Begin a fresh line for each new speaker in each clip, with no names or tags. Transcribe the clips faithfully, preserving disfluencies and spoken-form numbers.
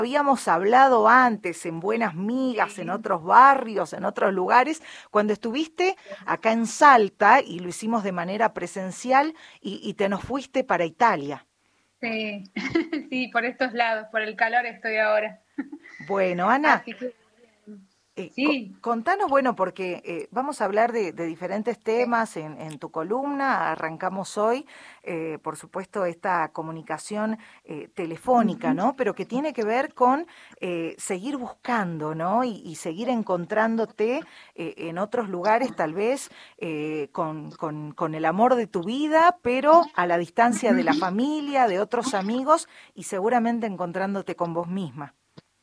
habíamos hablado antes en Buenas Migas, en
Sí,
otros barrios, en otros lugares, cuando estuviste acá en Salta y lo hicimos de manera presencial y, y te nos fuiste para Italia.
sí, sí, por estos lados, por el calor estoy ahora.
Bueno, Ana,
Así que
Eh, co-
sí,
contanos, bueno, porque eh, vamos a hablar de, de diferentes
sí,
temas en, en tu columna. Arrancamos hoy, eh, por supuesto, esta comunicación eh, telefónica,
ujú,
¿no? Pero que tiene que ver con eh, seguir buscando, ¿no? Y, y seguir encontrándote eh, en otros lugares, tal vez eh, con, con, con el amor de tu vida, pero a la distancia de la
ujú.
familia, de otros amigos y seguramente encontrándote con vos misma.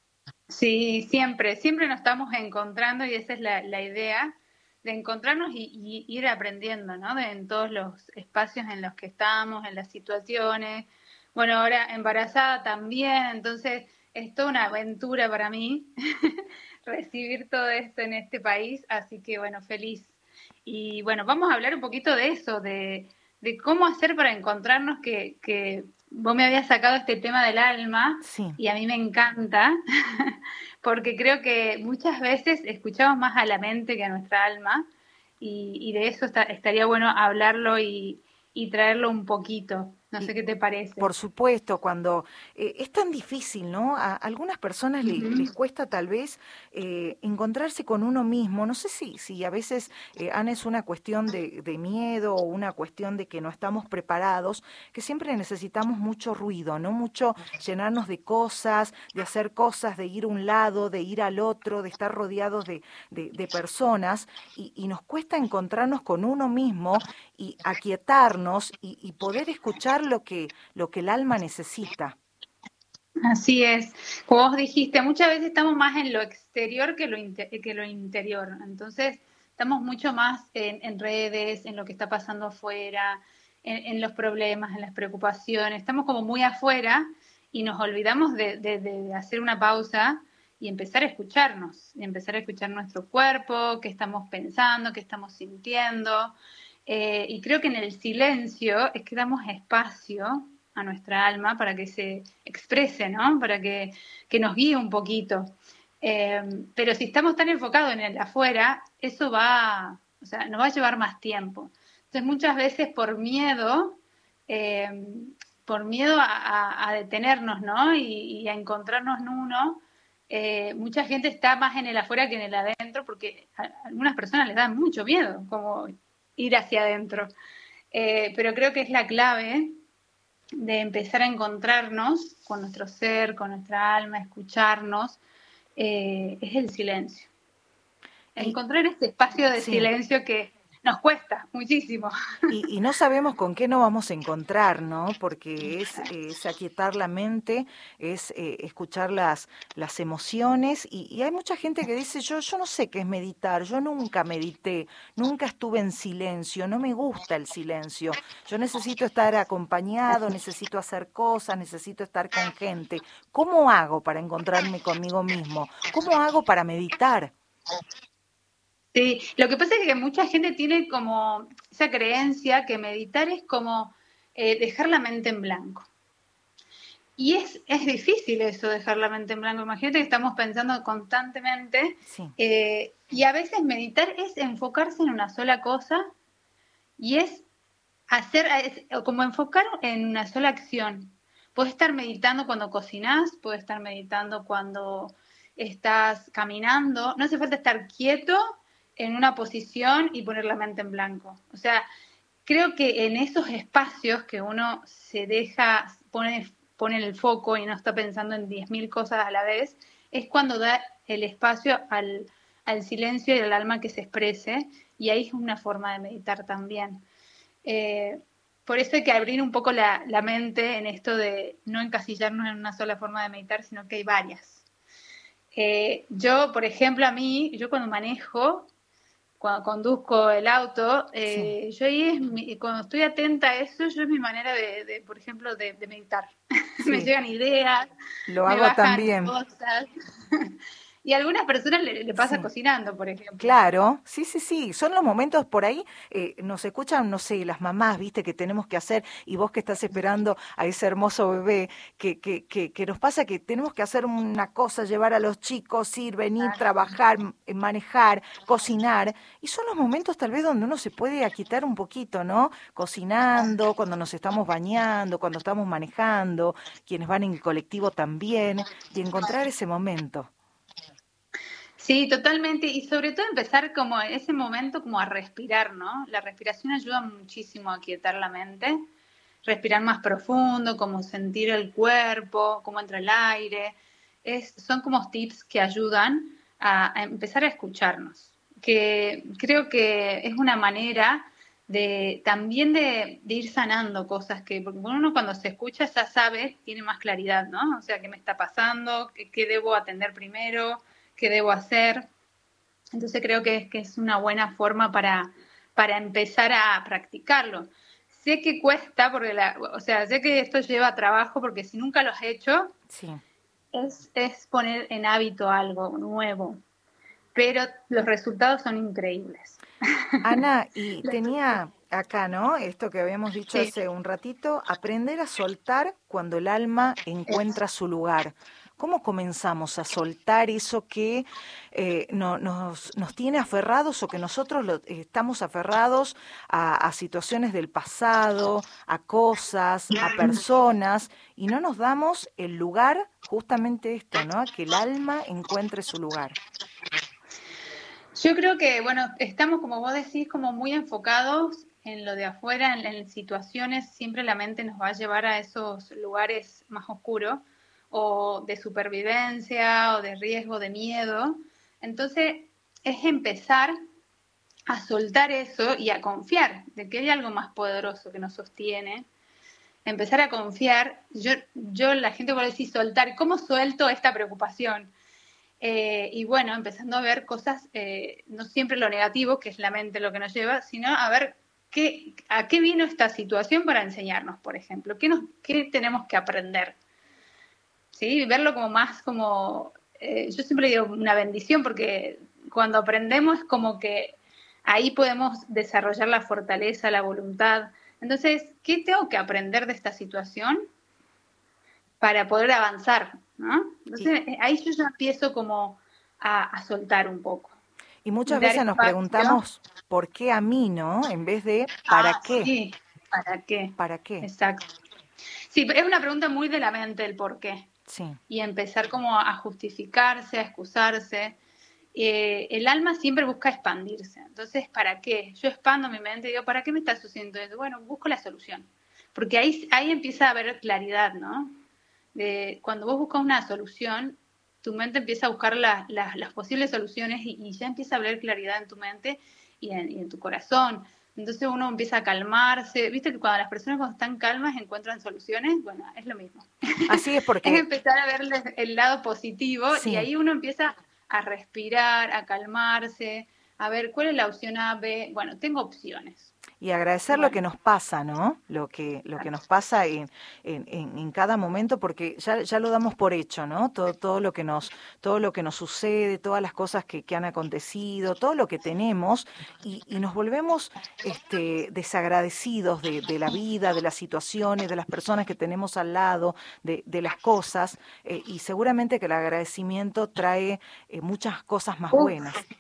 Sí, siempre, siempre nos estamos encontrando y esa es la, la idea de encontrarnos y, y ir aprendiendo, ¿no? De, en todos los espacios en los que estamos, en las situaciones. Bueno, ahora embarazada también, entonces es toda una aventura para mí recibir todo esto en este país, así que bueno, feliz. Y bueno, vamos a hablar un poquito de eso, de, de cómo hacer para encontrarnos, que, que vos me habías sacado este tema del alma
Sí.
y a mí me encanta, porque creo que muchas veces escuchamos más a la mente que a nuestra alma y, y de eso está, estaría bueno hablarlo y, y traerlo un poquito. No sé
Y
qué te parece.
por supuesto, cuando eh, es tan difícil, ¿no? A algunas personas le-
Ujú.
les cuesta tal vez eh, encontrarse con uno mismo. No sé si, si a veces, eh, Ana, es una cuestión de, de miedo o una cuestión de que no estamos preparados, que siempre necesitamos mucho ruido, ¿no? Mucho llenarnos de cosas, de hacer cosas, de ir a un lado, de ir al otro, de estar rodeados de, de- de personas y, y nos cuesta encontrarnos con uno mismo y aquietarnos y, y poder escuchar lo que, lo que el alma necesita.
Así es. Como vos dijiste, muchas veces estamos más en lo exterior que lo, inte- que lo interior. Entonces, estamos mucho más en, en redes, en lo que está pasando afuera, en, en los problemas, en las preocupaciones. Estamos como muy afuera y nos olvidamos de, de- de hacer una pausa y empezar a escucharnos, y empezar a escuchar nuestro cuerpo, qué estamos pensando, qué estamos sintiendo. Eh, y creo que en el silencio es que damos espacio a nuestra alma para que se exprese, ¿no? Para que, que nos guíe un poquito. Eh, pero si estamos tan enfocados en el afuera, eso va, o sea, nos va a llevar más tiempo. Entonces muchas veces por miedo, eh, por miedo a, a, a, detenernos, ¿no? Y, y a encontrarnos en uno, eh, mucha gente está más en el afuera que en el adentro, porque a algunas personas les da mucho miedo, como ir hacia adentro. Eh, pero creo que es la clave de empezar a encontrarnos con nuestro ser, con nuestra alma, escucharnos, eh, es el silencio.
Y
Encontrar ese espacio de
sí,
silencio que nos cuesta muchísimo.
Y, y no sabemos con qué nos vamos a encontrar, ¿no? Porque es, eh, es aquietar la mente, es eh, escuchar las, las emociones. Y, y hay mucha gente que dice, yo, yo no sé qué es meditar, yo nunca medité, nunca estuve en silencio, no me gusta el silencio. Yo necesito estar acompañado, necesito hacer cosas, necesito estar con gente. ¿Cómo hago para encontrarme conmigo mismo? ¿Cómo hago para meditar?
Sí, lo que pasa es que mucha gente tiene como esa creencia que meditar es como eh, dejar la mente en blanco. Y es, es difícil eso, dejar la mente en blanco. Imagínate que estamos pensando constantemente
Sí.
eh, y a veces meditar es enfocarse en una sola cosa y es hacer, es como enfocar en una sola acción. Puedes estar meditando cuando cocinas, puedes estar meditando cuando estás caminando. No hace falta estar quieto en una posición y poner la mente en blanco. O sea, creo que en esos espacios que uno se deja, pone, pone el foco y no está pensando en diez mil cosas a la vez, es cuando da el espacio al, al silencio y al alma que se exprese, y ahí es una forma de meditar también. Eh, por eso hay que abrir un poco la, la mente en esto de no encasillarnos en una sola forma de meditar, sino que hay varias. Eh, yo, por ejemplo, a mí, yo cuando manejo, cuando conduzco el auto,
Sí.
eh, yo ahí es mi, cuando estoy atenta a eso, yo es mi manera de, de por ejemplo, de, de meditar. Me
Sí,
llegan ideas,
lo
me
hago
bajan
también.
cosas. Y a algunas personas le, le pasa
Sí.
cocinando, por ejemplo.
Claro, sí, sí, sí, son los momentos por ahí, eh, nos escuchan, no sé, las mamás, viste, que tenemos que hacer, y vos que estás esperando a ese hermoso bebé, que, que, que, que nos pasa que tenemos que hacer una cosa, llevar a los chicos, ir, venir, trabajar, m- eh, manejar, cocinar, y son los momentos tal vez donde uno se puede aquietar un poquito, ¿no? Cocinando, cuando nos estamos bañando, cuando estamos manejando, quienes van en el colectivo también, y encontrar ese momento.
Sí, totalmente. Y sobre todo empezar como en ese momento como a respirar, ¿no? La respiración ayuda muchísimo a quietar la mente. Respirar más profundo, como sentir el cuerpo, cómo entra el aire. Es, son como tips que ayudan a, a empezar a escucharnos. Que creo que es una manera de también de, de ir sanando cosas que, porque uno cuando se escucha ya sabe, tiene más claridad, ¿no? O sea, qué me está pasando, qué, qué debo atender primero, qué debo hacer. Entonces creo que es, que es una buena forma para, para empezar a practicarlo. Sé que cuesta, porque la, o sea, sé que esto lleva trabajo, porque si nunca lo has hecho,
Sí.
es, es poner en hábito algo nuevo, pero los resultados son increíbles.
Ana, y tenía acá, ¿no? Esto que habíamos dicho
Sí,
hace un ratito, aprender a soltar cuando el alma
es.
encuentra su lugar. ¿Cómo comenzamos a soltar eso que eh, no- nos, nos tiene aferrados o que nosotros lo- estamos aferrados a, a situaciones del pasado, a cosas, a personas, y no nos damos el lugar, justamente esto, ¿no? A que el alma encuentre su lugar.
Yo creo que, bueno, estamos, como vos decís, como muy enfocados en lo de afuera, en, en situaciones, siempre la mente nos va a llevar a esos lugares más oscuros, o de supervivencia, o de riesgo, de miedo. Entonces, es empezar a soltar eso y a confiar de que hay algo más poderoso que nos sostiene. Empezar a confiar. Yo, yo la gente puede decir soltar, ¿cómo suelto esta preocupación? Eh, y bueno, empezando a ver cosas, eh, no siempre lo negativo, que es la mente lo que nos lleva, sino a ver qué, a qué vino esta situación para enseñarnos, por ejemplo, qué, nos, qué tenemos que aprender. ¿Sí? Verlo como más como, eh, yo siempre digo una bendición, porque cuando aprendemos es como que ahí podemos desarrollar la fortaleza, la voluntad. Entonces, ¿qué tengo que aprender de esta situación para poder avanzar? ¿No?
Y,
Entonces, ahí yo ya empiezo como a, a soltar un poco
y
y
muchas
dar
veces nos
espacio.
preguntamos, ¿por qué a mí, no? En vez de, ¿para
Ah,
qué?
sí, ¿para qué?
¿Para qué?
Exacto. Sí, es una pregunta muy de la mente el por qué.
Sí,
Y empezar como a justificarse, a excusarse. Eh, el alma siempre busca expandirse. Entonces, ¿para qué? Yo expando mi mente y digo, ¿para qué me está sucediendo eso? Bueno, busco la solución. Porque ahí, ahí empieza a haber claridad, ¿no? De, cuando vos buscas una solución, tu mente empieza a buscar la, la, las posibles soluciones y, y, ya empieza a haber claridad en tu mente y en, y en tu corazón. Entonces uno empieza a calmarse. Viste que cuando las personas cuando están calmas encuentran soluciones. Bueno, es lo mismo.
así es
Es
porque,
empezar a ver el lado positivo y
sí,
ahí uno empieza a respirar, a calmarse, a ver cuál es la opción A, B. Bueno, tengo opciones.
y agradecer lo
Bueno,
que nos pasa, ¿no? Lo que, lo que nos pasa en, en, en, en cada momento, porque ya, ya lo damos por hecho, ¿no? Todo, todo lo que nos, todo lo que nos sucede, todas las cosas que, que han acontecido, todo lo que tenemos, y, y nos volvemos este, desagradecidos de, de la vida, de las situaciones, de las personas que tenemos al lado, de, de las cosas, eh, y seguramente que el agradecimiento trae eh, muchas cosas más
uf,
buenas.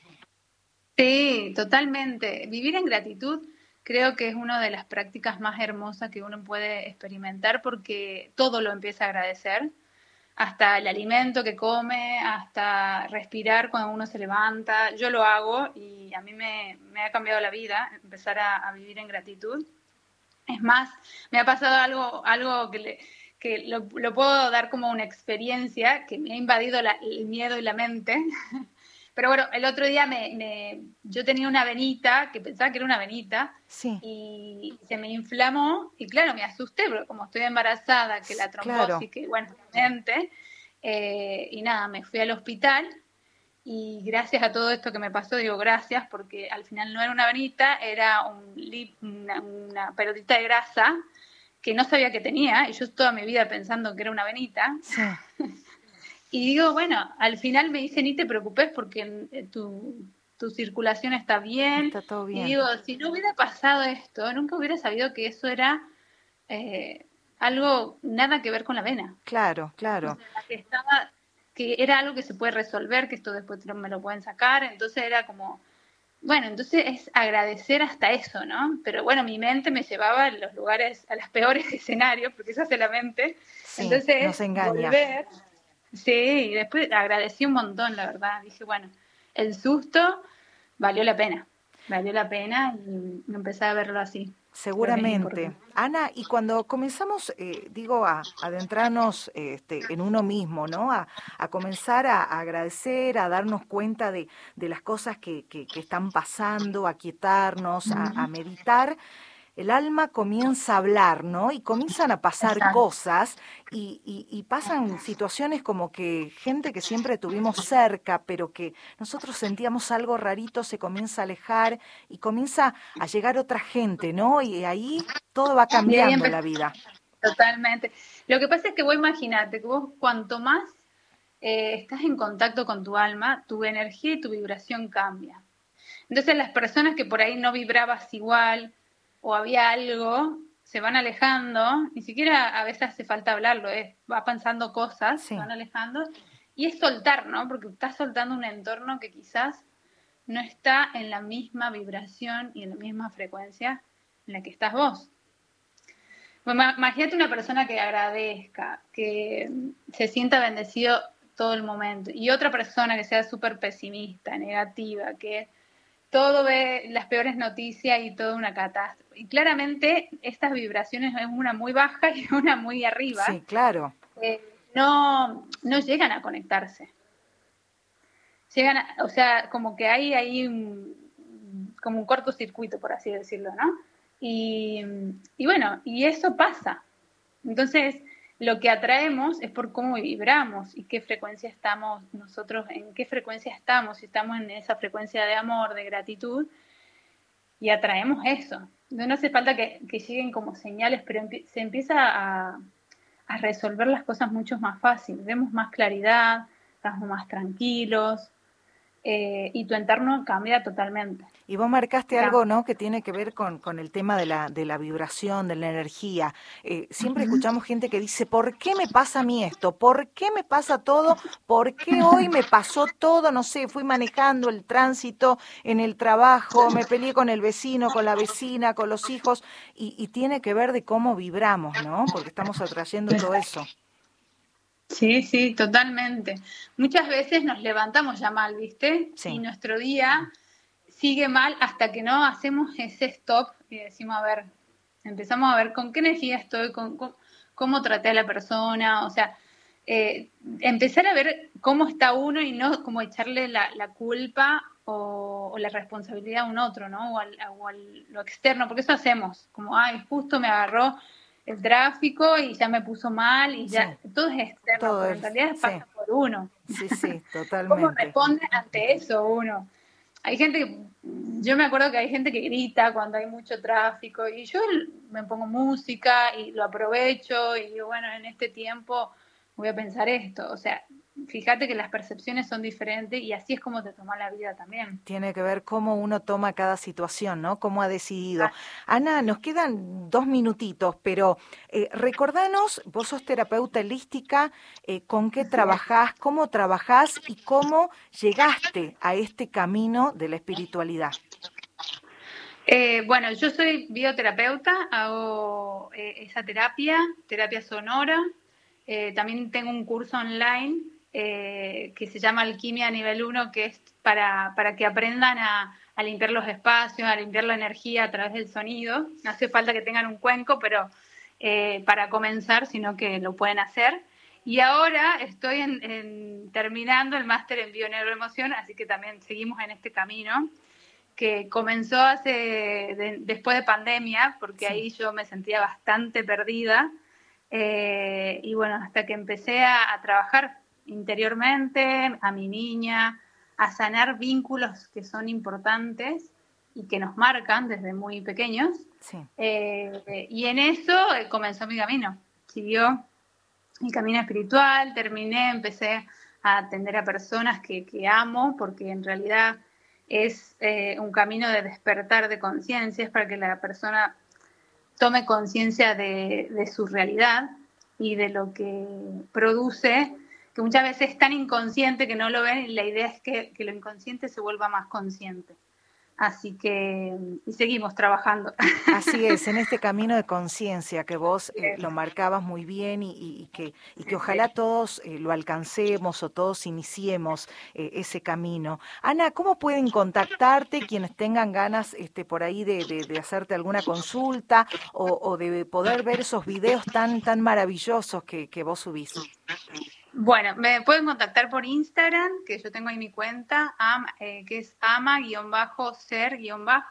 sí, totalmente. Vivir en gratitud creo que es una de las prácticas más hermosas que uno puede experimentar, porque todo lo empieza a agradecer, hasta el alimento que come, hasta respirar cuando uno se levanta. Yo lo hago y a mí me, me ha cambiado la vida empezar a, a vivir en gratitud. Es más, me ha pasado algo, algo que, le, que lo, lo, puedo dar como una experiencia que me ha invadido la, el miedo y la mente. Pero bueno, el otro día me, me, yo tenía una venita, que pensaba que era una venita,
Sí,
y se me inflamó, y claro, me asusté, porque como estoy embarazada, que la
claro.
trombosis, que bueno, mente, eh, y nada, me fui al hospital, y gracias a todo esto que me pasó, digo gracias, porque al final no era una venita, era un, una, una pelotita de grasa que no sabía que tenía, y yo toda mi vida pensando que era una venita.
Sí.
Y digo, bueno, al final me dice, ni te preocupes porque tu, tu circulación está bien.
Está todo bien.
Y digo, si no hubiera pasado esto, nunca hubiera sabido que eso era eh, algo, nada que ver con la vena.
Claro, claro.
O sea, que estaba, que era algo que se puede resolver, que esto después me lo pueden sacar. Entonces era como, bueno, entonces es agradecer hasta eso, ¿no? Pero bueno, mi mente me llevaba a los lugares, a los peores escenarios, porque eso hace la mente.
Sí,
Entonces
nos engaña.
volver. Sí, y después agradecí un montón, la verdad. Dije, bueno, el susto valió la pena, valió la pena y empecé a verlo así.
Seguramente. Ana, y cuando comenzamos, eh, digo, a, a adentrarnos este, en uno mismo, ¿no? A, a comenzar a, a agradecer, a darnos cuenta de, de las cosas que, que, que están pasando, a quietarnos, a, a meditar, el alma comienza a hablar, ¿no? Y comienzan a pasar
Exacto.
cosas y, y, y pasan situaciones como que gente que siempre tuvimos cerca, pero que nosotros sentíamos algo rarito, se comienza a alejar y comienza a llegar otra gente, ¿no? Y ahí todo va cambiando en la vida.
Totalmente. Lo que pasa es que vos imaginate que vos cuanto más eh, estás en contacto con tu alma, tu energía y tu vibración cambia. Entonces las personas que por ahí no vibrabas igual o había algo, se van alejando, ni siquiera a veces hace falta hablarlo, es, va pensando cosas,
Sí.
se van alejando, y es soltar, ¿no? Porque estás soltando un entorno que quizás no está en la misma vibración y en la misma frecuencia en la que estás vos. Bueno, imagínate una persona que agradezca, que se sienta bendecido todo el momento, y otra persona que sea súper pesimista, negativa, que todo ve las peores noticias y toda una catástrofe. Y claramente estas vibraciones es una muy baja y una muy arriba.
Sí, claro.
Eh, no, no llegan a conectarse. Llegan, a, o sea, como que hay ahí un, como un cortocircuito, por así decirlo, ¿no? Y, y bueno, y eso pasa. Entonces, lo que atraemos es por cómo vibramos y qué frecuencia estamos nosotros, en qué frecuencia estamos, si estamos en esa frecuencia de amor, de gratitud, y atraemos eso. No, no hace falta que, que lleguen como señales, pero empie se empieza a, a resolver las cosas mucho más fácil, vemos más claridad, estamos más tranquilos, eh, y tu entorno cambia totalmente.
Y vos marcaste
Cambia.
algo, ¿no?, que tiene que ver con, con el tema de la, de la vibración, de la energía. Eh, siempre uh-huh. escuchamos gente que dice, ¿por qué me pasa a mí esto? ¿Por qué me pasa todo? ¿Por qué hoy me pasó todo? No sé, fui manejando el tránsito en el trabajo, me peleé con el vecino, con la vecina, con los hijos, y, y tiene que ver de cómo vibramos, ¿no? Porque estamos atrayendo todo eso.
Sí, sí, totalmente. Muchas veces nos levantamos ya mal, ¿viste?
Sí.
Y nuestro día sigue mal hasta que no hacemos ese stop y decimos, a ver, empezamos a ver con qué energía estoy, con, con cómo traté a la persona, o sea, eh, empezar a ver cómo está uno y no como echarle la, la culpa o, o la responsabilidad a un otro, ¿no? O, al, o a lo externo, porque eso hacemos, como, ay, justo me agarró el tráfico y ya me puso mal y ya, sí. todo es externo, todo pero es, en realidad sí. pasa por uno.
Sí, sí, totalmente.
¿Cómo responde ante eso uno? Hay gente que, yo me acuerdo que hay gente que grita cuando hay mucho tráfico y yo me pongo música y lo aprovecho y digo, bueno, en este tiempo voy a pensar esto, o sea, fíjate que las percepciones son diferentes y así es como te toma la vida también.
Tiene que ver cómo uno toma cada situación, ¿no? Cómo ha decidido. Ah. Ana, nos quedan dos minutitos, pero eh, recordanos, vos sos terapeuta holística, eh, ¿con qué trabajás, cómo trabajás y cómo llegaste a este camino de la espiritualidad?
Eh, bueno, yo soy bioterapeuta, hago eh, esa terapia, terapia sonora. Eh, también tengo un curso online eh, que se llama Alquimia Nivel uno, que es para, para que aprendan a, a limpiar los espacios, a limpiar la energía a través del sonido. No hace falta que tengan un cuenco, pero eh, para comenzar, sino que lo pueden hacer. Y ahora estoy en, en, terminando el máster en Bioneuroemoción, así que también seguimos en este camino, que comenzó hace de, después de pandemia, porque sí. ahí yo me sentía bastante perdida. Eh, y bueno, hasta que empecé a, a trabajar interiormente, a mi niña, a sanar vínculos que son importantes y que nos marcan desde muy pequeños.
Sí.
Eh, y en eso eh, comenzó mi camino. Siguió mi camino espiritual, terminé, empecé a atender a personas que, que amo, porque en realidad es eh, un camino de despertar de conciencia, es para que la persona tome conciencia de, de su realidad y de lo que produce, que muchas veces es tan inconsciente que no lo ven, y la idea es que, que lo inconsciente se vuelva más consciente. Así que, y seguimos trabajando.
Así es, en este camino de conciencia que vos eh, lo marcabas muy bien y, y, y que, y que ojalá todos eh, lo alcancemos o todos iniciemos eh, ese camino. Ana, ¿cómo pueden contactarte quienes tengan ganas este, por ahí de, de, de hacerte alguna consulta o, o de poder ver esos videos tan, tan maravillosos que, que vos subís?
Bueno, me pueden contactar por Instagram, que yo tengo ahí mi cuenta, am, eh, que es ama-ser-.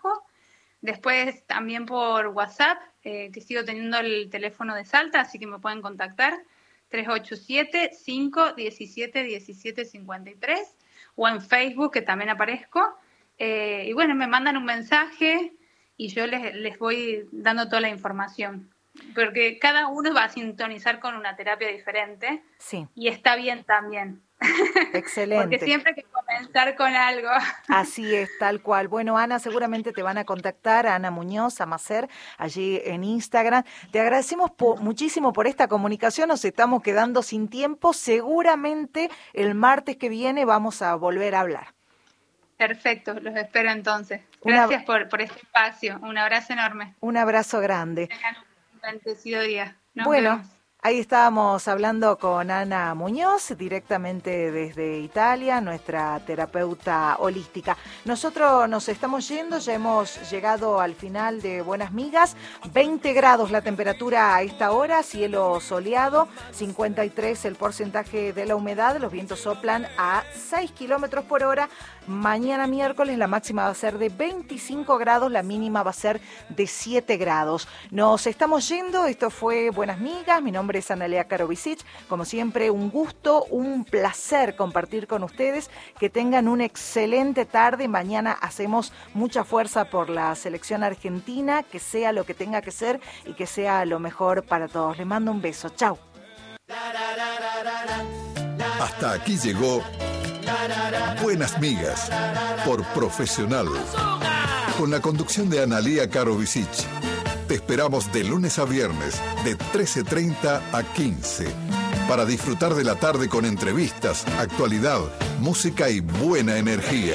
Después también por WhatsApp, eh, que sigo teniendo el teléfono de Salta, así que me pueden contactar, tres ocho siete, cinco uno siete, uno siete cinco tres, o en Facebook, que también aparezco. Eh, y bueno, me mandan un mensaje y yo les, les voy dando toda la información. Porque cada uno va a sintonizar con una terapia diferente.
Sí.
Y está bien también.
Excelente.
Porque siempre hay que comenzar con algo.
Así es, tal cual. Bueno, Ana, seguramente te van a contactar, Ana Muñoz, Amacer, allí en Instagram. Te agradecemos po- muchísimo por esta comunicación, nos estamos quedando sin tiempo. Seguramente el martes que viene vamos a volver a hablar.
Perfecto, los espero entonces. Gracias Una... por, por este espacio. Un abrazo enorme.
Un abrazo grande.
Tengan un bendecido día. Nos
bueno.
vemos.
Ahí estábamos hablando con Ana Muñoz, directamente desde Italia, nuestra terapeuta holística. Nosotros nos estamos yendo, ya hemos llegado al final de Buenas Migas. veinte grados la temperatura a esta hora, cielo soleado, cincuenta y tres el porcentaje de la humedad, los vientos soplan a seis kilómetros por hora. Mañana miércoles la máxima va a ser de veinticinco grados, la mínima va a ser de siete grados. Nos estamos yendo, esto fue Buenas Migas, mi nombre es Analea Karovicic, como siempre un gusto, un placer compartir con ustedes, que tengan una excelente tarde, mañana hacemos mucha fuerza por la selección argentina, que sea lo que tenga que ser y que sea lo mejor para todos. Les mando un beso, chau.
Hasta aquí llegó Buenas Migas, por Profesional, con la conducción de Analea Karovicic. Te esperamos de lunes a viernes, de trece treinta a quince, para disfrutar de la tarde con entrevistas, actualidad, música y buena energía.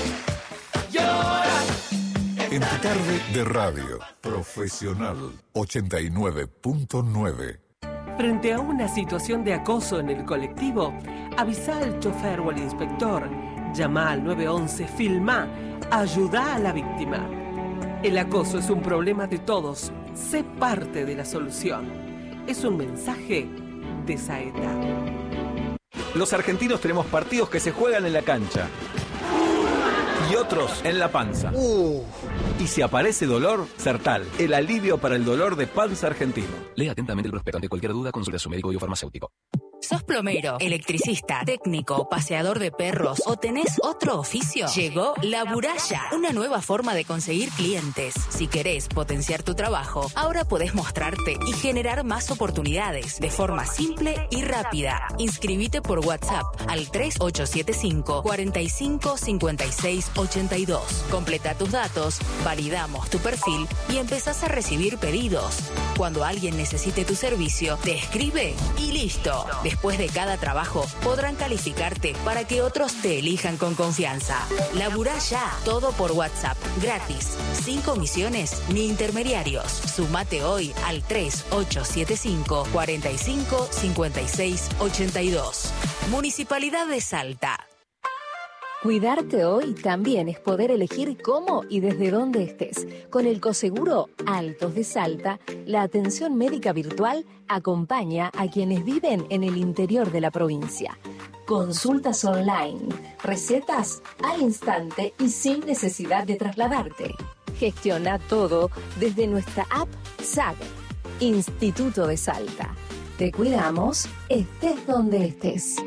En tu tarde de radio, Profesional ochenta y nueve punto nueve.
Frente a una situación de acoso en el colectivo, avisa al chofer o al inspector, llama al nueve once, filmá, ayuda a la víctima. El acoso es un problema de todos, sé parte de la solución. Es un mensaje de Saeta.
Los argentinos tenemos partidos que se juegan en la cancha y otros en la panza. Uh. Y si aparece dolor, Sertal, el alivio para el dolor de panza argentino.
Lea atentamente el prospecto. Ante cualquier duda, consulta a su médico y o farmacéutico.
¿Sos plomero, electricista, técnico, paseador de perros o tenés otro oficio? Llegó Laburaya, una nueva forma de conseguir clientes. Si querés potenciar tu trabajo, ahora podés mostrarte y generar más oportunidades de forma simple y rápida. Inscribite por WhatsApp al tres ocho siete cinco, cuatro cinco, cinco seis ocho dos. Completa tus datos, validamos tu perfil y empezás a recibir pedidos. Cuando alguien necesite tu servicio, te escribe y listo. Después de cada trabajo, podrán calificarte para que otros te elijan con confianza. Laburá ya, todo por WhatsApp, gratis, sin comisiones ni intermediarios. Sumate hoy al tres ocho siete cinco, cuatro cinco, cinco seis ocho dos. Municipalidad de Salta.
Cuidarte hoy también es poder elegir cómo y desde dónde estés. Con el Coseguro Altos de Salta, la atención médica virtual acompaña a quienes viven en el interior de la provincia. Consultas online, recetas al instante y sin necesidad de trasladarte. Gestiona todo desde nuestra app S A G, Instituto de Salta. Te cuidamos, estés donde estés.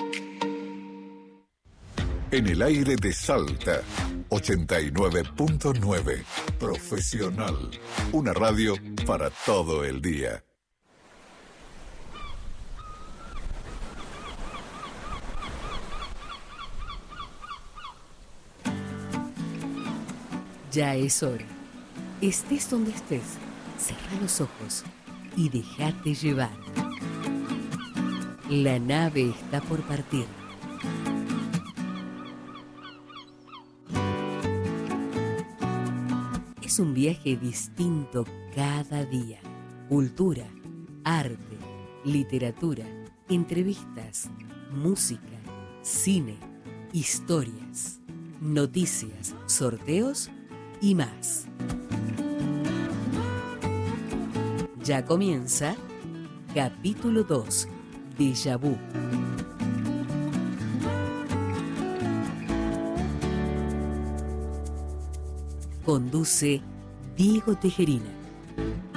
En el aire de Salta, ochenta y nueve punto nueve. Profesional. Una radio para todo el día.
Ya es hora. Estés donde estés, cerrá los ojos y déjate llevar. La nave está por partir. Es un viaje distinto cada día. Cultura, arte, literatura, entrevistas, música, cine, historias, noticias, sorteos y más. Ya comienza capítulo dos, Déjà Vu. Conduce Diego Tejerina.